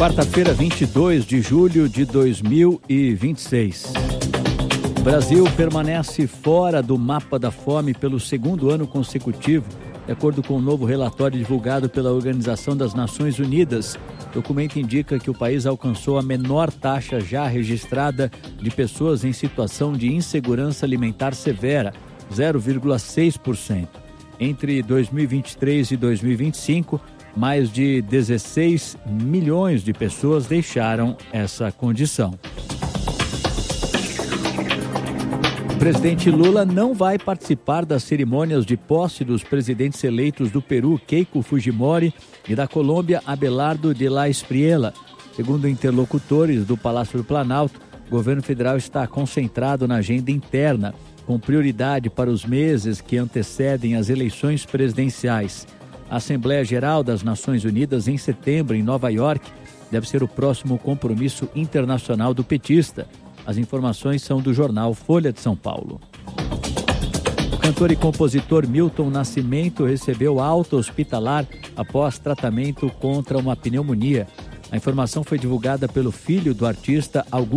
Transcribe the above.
Quarta-feira, 22 de julho de 2026. O Brasil permanece fora do mapa da fome pelo segundo ano consecutivo, de acordo com o novo relatório divulgado pela Organização das Nações Unidas. O documento indica que o país alcançou a menor taxa já registrada de pessoas em situação de insegurança alimentar severa, 0,6%. Entre 2023 e 2025, mais de 16 milhões de pessoas deixaram essa condição. O presidente Lula não vai participar das cerimônias de posse dos presidentes eleitos do Peru, Keiko Fujimori, e da Colômbia, Abelardo de la Espriella. Segundo interlocutores do Palácio do Planalto, o governo federal está concentrado na agenda interna, com prioridade para os meses que antecedem as eleições presidenciais. A Assembleia Geral das Nações Unidas, em setembro, em Nova York, deve ser o próximo compromisso internacional do petista. As informações são do jornal Folha de São Paulo. O cantor e compositor Milton Nascimento recebeu alta hospitalar após tratamento contra uma pneumonia. A informação foi divulgada pelo filho do artista Augusto